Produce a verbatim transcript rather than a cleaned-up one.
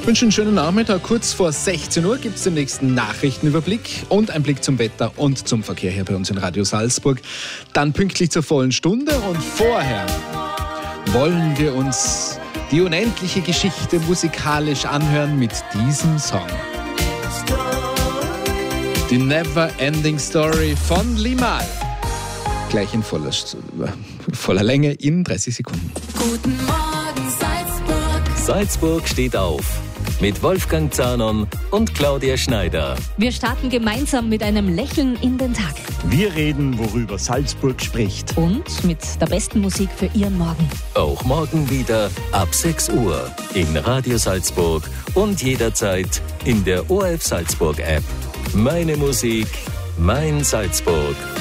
Ich wünsche einen schönen Nachmittag. Kurz vor sechzehn Uhr gibt es den nächsten Nachrichtenüberblick und ein Blick zum Wetter und zum Verkehr hier bei uns in Radio Salzburg. Dann pünktlich zur vollen Stunde und vorher wollen wir uns die unendliche Geschichte musikalisch anhören mit diesem Song. Die Never Ending Story von Limahl. Gleich in voller, voller Länge in dreißig Sekunden. Guten Morgen Salzburg. Salzburg steht auf. Mit Wolfgang Zahnon und Claudia Schneider. Wir starten gemeinsam mit einem Lächeln in den Tag. Wir reden, worüber Salzburg spricht. Und mit der besten Musik für Ihren Morgen. Auch morgen wieder ab sechs Uhr in Radio Salzburg und jederzeit in der O R F Salzburg App. Meine Musik, mein Salzburg.